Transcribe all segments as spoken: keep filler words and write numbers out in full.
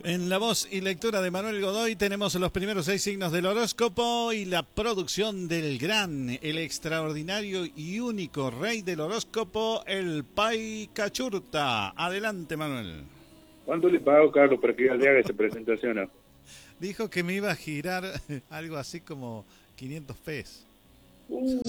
En la voz y lectura de Manuel Godoy tenemos los primeros seis signos del horóscopo y la producción del gran, el extraordinario y único rey del horóscopo, el Pai Cachurta. Adelante, Manuel. ¿Cuánto le pago, Carlos, para que le haga esa presentación? Dijo que me iba a girar algo así como quinientos pesos. Uh,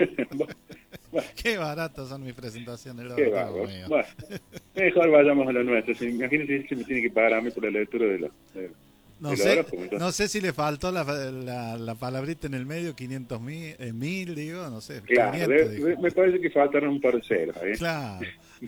bueno. Qué baratas son mis presentaciones. Qué bárbaro. Bueno, mejor vayamos a lo nuestro. Imagínense si me tiene que pagar a mí por la lectura de los... De, no, de sé, los no sé si le faltó la, la, la palabrita en el medio, quinientos mil, eh, mil, digo, no sé. Claro, quinientos, de, de, me parece que faltaron un par de ceros. ¿eh? Claro.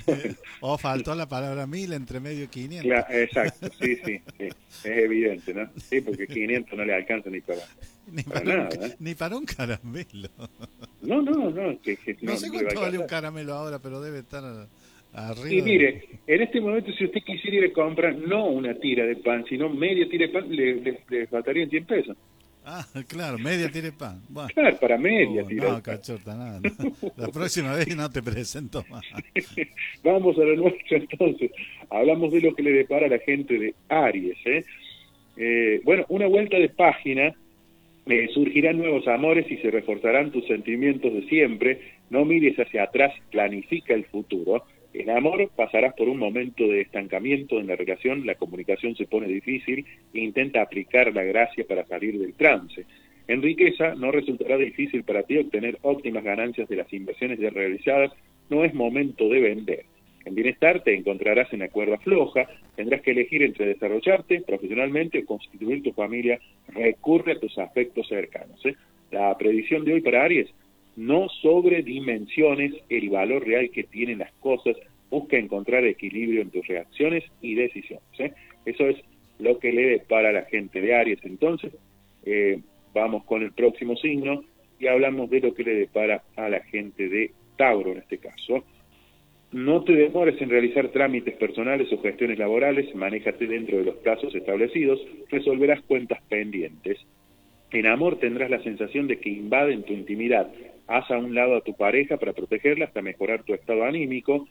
O faltó la palabra mil entre medio quinientos. Claro, exacto, sí, sí, sí, es evidente, ¿no? Sí, porque quinientos no le alcanza ni para, ni para, para nada. Un, ¿eh? Ni para un caramelo. No, no, no. Que, que no, no sé cuánto vale un caramelo ahora, pero debe estar arriba. Y mire, en este momento, si usted quisiera ir a comprar no una tira de pan, sino media tira de pan, le, le, le faltarían cien pesos. Ah, claro, media tira de pan. Bueno. Claro, para media oh, tira no, de pan. Cachorta, nada. No. La próxima vez no te presento más. Vamos a lo nuestro entonces. Hablamos de lo que le depara a la gente de Aries. ¿eh? Eh, bueno, una vuelta de página, eh, surgirán nuevos amores y se reforzarán tus sentimientos de siempre. No mires hacia atrás, planifica el futuro. En amor pasarás por un momento de estancamiento en la relación, la comunicación se pone difícil e intenta aplicar la gracia para salir del trance. En riqueza no resultará difícil para ti obtener óptimas ganancias de las inversiones ya realizadas, no es momento de vender. En bienestar te encontrarás en la cuerda floja, tendrás que elegir entre desarrollarte profesionalmente o constituir tu familia, recurre a tus afectos cercanos. ¿eh? La predicción de hoy para Aries: no sobredimensiones el valor real que tienen las cosas, busca encontrar equilibrio en tus reacciones y decisiones. ¿eh? Eso es lo que le depara a la gente de Aries. Entonces, eh, vamos con el próximo signo y hablamos de lo que le depara a la gente de Tauro en este caso. No te demores en realizar trámites personales o gestiones laborales, manéjate dentro de los plazos establecidos, resolverás cuentas pendientes. En amor tendrás la sensación de que invaden tu intimidad. Haz a un lado a tu pareja para protegerla hasta mejorar tu estado anímico.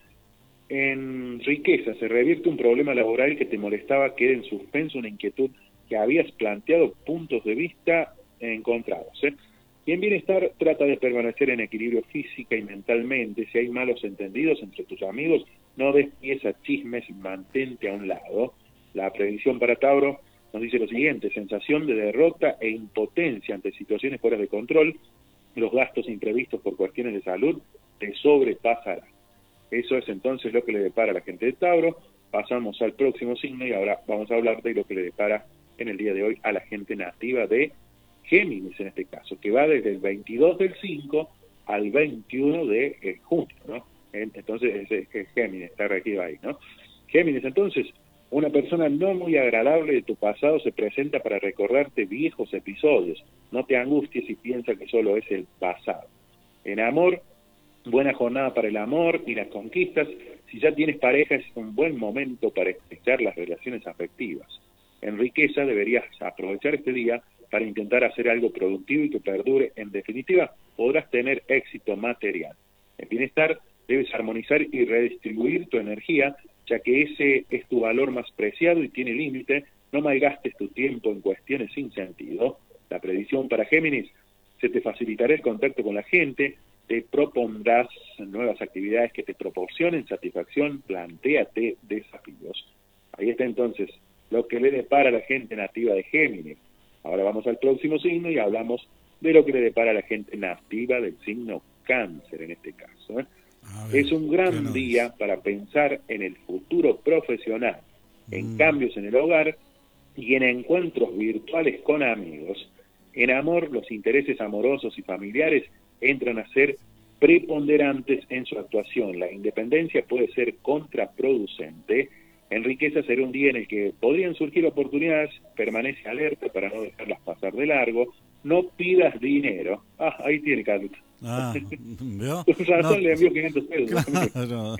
En riqueza se revierte un problema laboral que te molestaba, queda en suspenso una inquietud que habías planteado, puntos de vista encontrados. ¿eh? Y en bienestar trata de permanecer en equilibrio física y mentalmente. Si hay malos entendidos entre tus amigos, no des pies a chismes, mantente a un lado. La predicción para Tauro nos dice lo siguiente: sensación de derrota e impotencia ante situaciones fuera de control, los gastos imprevistos por cuestiones de salud te sobrepasarán. Eso es entonces lo que le depara a la gente de Tauro. Pasamos al próximo signo y ahora vamos a hablar de lo que le depara en el día de hoy a la gente nativa de Géminis en este caso, que va desde el veintidós del cinco al veintiuno de eh, junio, ¿no? Entonces es, es Géminis, está regido ahí, ¿no? Géminis, entonces, una persona no muy agradable de tu pasado se presenta para recordarte viejos episodios. No te angusties y piensa que solo es el pasado. En amor, buena jornada para el amor y las conquistas. Si ya tienes pareja, es un buen momento para estrechar las relaciones afectivas. En riqueza, deberías aprovechar este día para intentar hacer algo productivo y que perdure. En definitiva, podrás tener éxito material. En bienestar, debes armonizar y redistribuir tu energía, ya que ese es tu valor más preciado y tiene límite. No malgastes tu tiempo en cuestiones sin sentido. La predicción para Géminis: se te facilitará el contacto con la gente, te propondrás nuevas actividades que te proporcionen satisfacción, plantéate desafíos. Ahí está entonces lo que le depara a la gente nativa de Géminis. Ahora vamos al próximo signo y hablamos de lo que le depara a la gente nativa del signo Cáncer en este caso. ¿eh? Ver, es un gran día es? para pensar en el futuro profesional, en mm. cambios en el hogar y en encuentros virtuales con amigos. En amor, los intereses amorosos y familiares entran a ser preponderantes en su actuación. La independencia puede ser contraproducente. En riqueza será un día en el que podrían surgir oportunidades, permanece alerta para no dejarlas pasar de largo, no pidas dinero. Ah, ahí tiene Carlos. Ah, ¿vio? Con razón no, le envió quinientos pesos. Claro.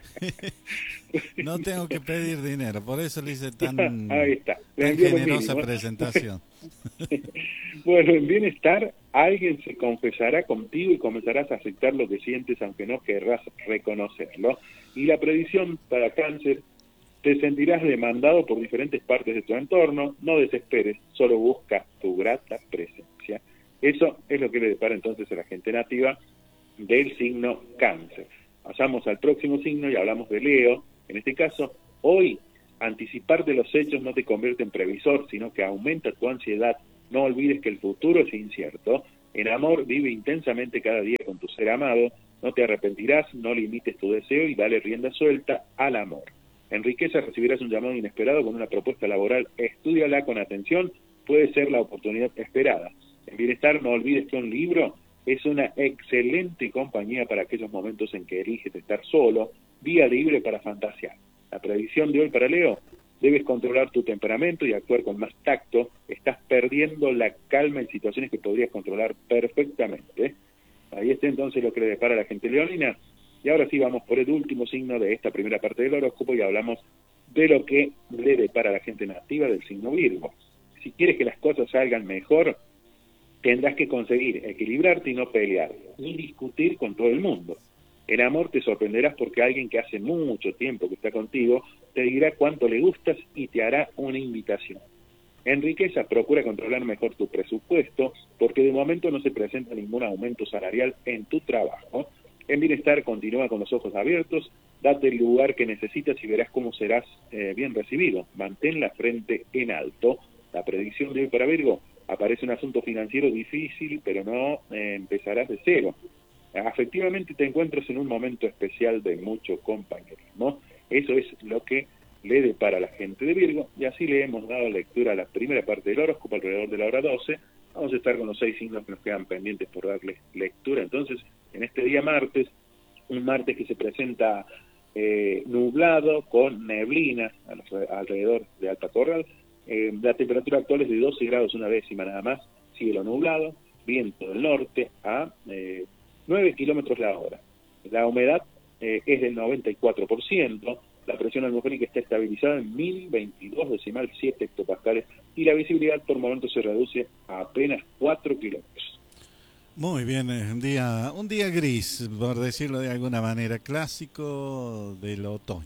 No tengo que pedir dinero, por eso le hice tan, ahí está. Le tan generosa presentación. Bueno, en bienestar, alguien se confesará contigo y comenzarás a aceptar lo que sientes, aunque no querrás reconocerlo. Y la predicción para Cáncer Te sentirás demandado por diferentes partes de tu entorno, no desesperes, solo busca tu grata presencia. Eso es lo que le depara entonces a la gente nativa del signo Cáncer. Pasamos al próximo signo y hablamos de Leo. En este caso, hoy, anticipar de los hechos no te convierte en previsor, sino que aumenta tu ansiedad. No olvides que el futuro es incierto. En amor, vive intensamente cada día con tu ser amado. No te arrepentirás, no limites tu deseo y dale rienda suelta al amor. En riqueza recibirás un llamado inesperado con una propuesta laboral. Estúdiala con atención, puede ser la oportunidad esperada. En bienestar, no olvides que un libro es una excelente compañía para aquellos momentos en que eliges estar solo, vía libre para fantasear. La predicción de hoy para Leo: debes controlar tu temperamento y actuar con más tacto. Estás perdiendo la calma en situaciones que podrías controlar perfectamente. Ahí está entonces lo que le depara a la gente leonina. Y ahora sí vamos por el último signo de esta primera parte del horóscopo y hablamos de lo que le depara a la gente nativa del signo Virgo. Si quieres que las cosas salgan mejor, tendrás que conseguir equilibrarte y no pelear, ni discutir con todo el mundo. En amor te sorprenderás porque alguien que hace mucho tiempo que está contigo te dirá cuánto le gustas y te hará una invitación. En riqueza, procura controlar mejor tu presupuesto porque de momento no se presenta ningún aumento salarial en tu trabajo. En bienestar, continúa con los ojos abiertos, date el lugar que necesitas y verás cómo serás eh, bien recibido. Mantén la frente en alto. La predicción de hoy para Virgo: aparece un asunto financiero difícil, pero no eh, empezarás de cero. Afectivamente te encuentras en un momento especial de mucho compañerismo. Eso es lo que le depara a la gente de Virgo, y así le hemos dado lectura a la primera parte del horóscopo alrededor de la hora doce. Vamos a estar con los seis signos que nos quedan pendientes por darles lectura. Entonces, en este día martes, un martes que se presenta eh, nublado con neblina alrededor de Alta Corral. Eh, la temperatura actual es de doce grados una décima nada más, cielo nublado, viento del norte a eh, nueve kilómetros la hora. La humedad eh, es del noventa y cuatro por ciento, la presión atmosférica está estabilizada en mil veintidós decimal siete hectopascales y la visibilidad por momentos se reduce a apenas cuatro kilómetros. Muy bien, un día, un día gris, por decirlo de alguna manera, clásico del otoño.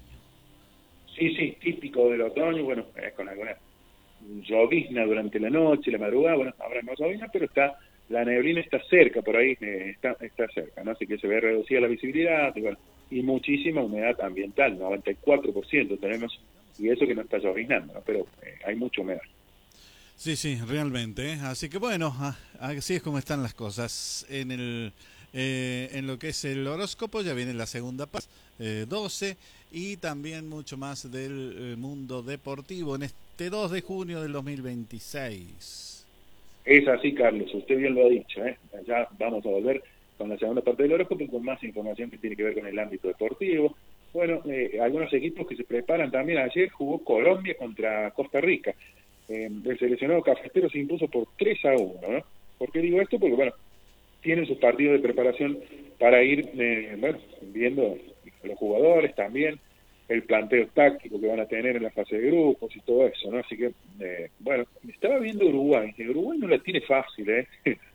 Sí, sí, típico del otoño, bueno, eh, con alguna llovizna durante la noche, la madrugada, bueno, habrá no llovizna, pero está, la neblina está cerca, por ahí eh, está, está cerca, ¿no? Así que se ve reducida la visibilidad, y, bueno, y muchísima humedad ambiental, noventa y cuatro por ciento tenemos, y eso que no está lloviznando, ¿no? Pero eh, hay mucha humedad. Sí, sí, realmente, ¿eh? Así que bueno, así es como están las cosas. En el eh, en lo que es el horóscopo ya viene la segunda parte, eh, doce, y también mucho más del eh, mundo deportivo en este dos de junio del dos mil veintiséis. Es así, Carlos, usted bien lo ha dicho, ¿eh? Ya vamos a volver con la segunda parte del horóscopo con más información que tiene que ver con el ámbito deportivo. Bueno, eh, algunos equipos que se preparan también. Ayer jugó Colombia contra Costa Rica. Eh, el seleccionado cafetero se impuso por tres a uno, ¿no? ¿Por qué digo esto? Porque, bueno, tienen sus partidos de preparación para ir, eh, bueno, viendo los jugadores también, el planteo táctico que van a tener en la fase de grupos y todo eso, ¿no? Así que, eh, bueno, estaba viendo Uruguay, que Uruguay no la tiene fácil, ¿eh?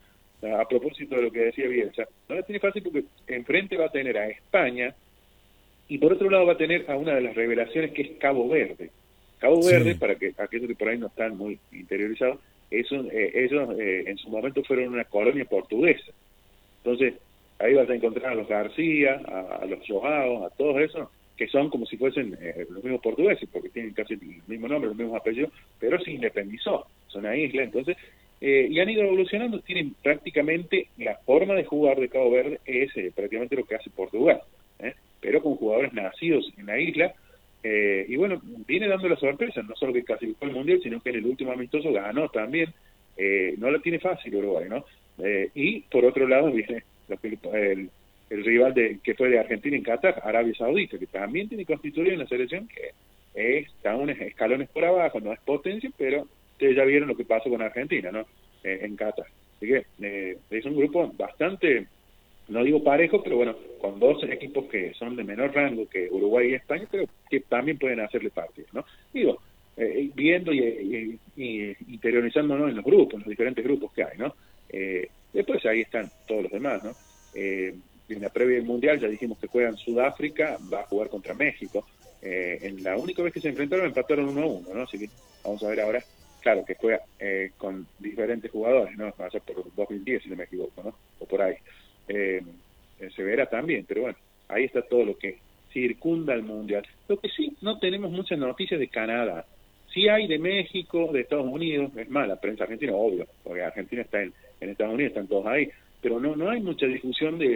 A propósito de lo que decía Bielsa, no la tiene fácil porque enfrente va a tener a España y por otro lado va a tener a una de las revelaciones que es Cabo Verde. Cabo Verde, sí, para que aquellos que por ahí no están muy interiorizados, eso, eh, ellos eh, en su momento fueron una colonia portuguesa. Entonces, ahí vas a encontrar a los García, a, a los Joao, a todos esos, que son como si fuesen eh, los mismos portugueses, porque tienen casi el mismo nombre, los mismos apellidos, pero se independizó, son una isla, entonces, eh, y han ido evolucionando, tienen prácticamente la forma de jugar de Cabo Verde, es eh, prácticamente lo que hace Portugal, ¿eh? Pero con jugadores nacidos en la isla. Eh, y bueno, viene dando la sorpresa, no solo que clasificó al Mundial, sino que en el último amistoso ganó también. Eh, no la tiene fácil Uruguay, ¿no? Eh, y por otro lado viene el, el rival de, que fue de Argentina en Qatar, Arabia Saudita, que también tiene constituido una selección que está unos escalones por abajo, no es potencia, pero ustedes ya vieron lo que pasó con Argentina, ¿no? Eh, en Qatar. Así que eh, es un grupo bastante, no digo parejo, pero bueno, con dos equipos que son de menor rango que Uruguay y España, pero que también pueden hacerle partidos, ¿no? Digo, eh, viendo y, y, y interiorizándonos en los grupos, en los diferentes grupos que hay, ¿no? Eh, después ahí están todos los demás, ¿no? Eh, en la previa del Mundial ya dijimos que juegan Sudáfrica, va a jugar contra México. Eh, en la única vez que se enfrentaron empataron uno a uno, ¿no? Así que vamos a ver ahora, claro, que juega eh, con diferentes jugadores, ¿no? Va a ser por dos mil diez, si no me equivoco, ¿no? O por ahí. Eh, se verá también, pero bueno, ahí está todo lo que circunda el Mundial. Lo que sí, no tenemos muchas noticias de Canadá. Sí hay de México, de Estados Unidos, es más, la prensa argentina, obvio, porque Argentina está en, en Estados Unidos, están todos ahí, pero no, no hay mucha difusión de